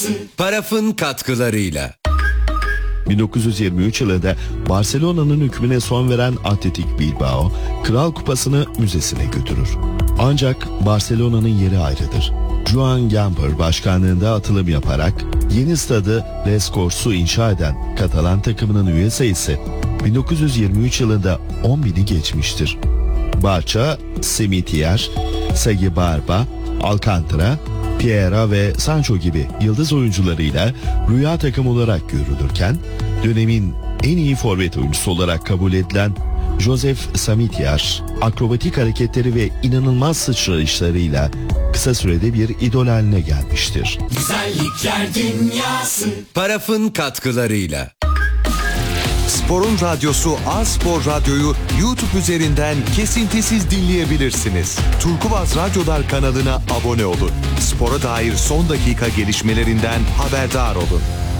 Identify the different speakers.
Speaker 1: Paraf'ın katkılarıyla.
Speaker 2: 1923 yılında Barcelona'nın hükmüne son veren Athletic Bilbao, Kral Kupası'nı müzesine götürür. Ancak Barcelona'nın yeri ayrıdır. Joan Gamper başkanlığında atılım yaparak yeni stadı Les Corts'u inşa eden Katalan takımının üye sayısı 1923 yılında 10.000'i geçmiştir. Barça, Semitier, Segi Barba, Alcantara, Piera ve Sancho gibi yıldız oyuncularıyla rüya takım olarak görülürken, dönemin en iyi forvet oyuncusu olarak kabul edilen Joseph Samitier, akrobatik hareketleri ve inanılmaz sıçrayışlarıyla kısa sürede bir idol haline gelmiştir.
Speaker 1: Güzellikler dünyası. Paraf'ın katkılarıyla.
Speaker 3: Spor'un radyosu A-Spor Radyo'yu YouTube üzerinden kesintisiz dinleyebilirsiniz. Turkuaz Radyolar kanalına abone olun. Spora dair son dakika gelişmelerinden haberdar olun.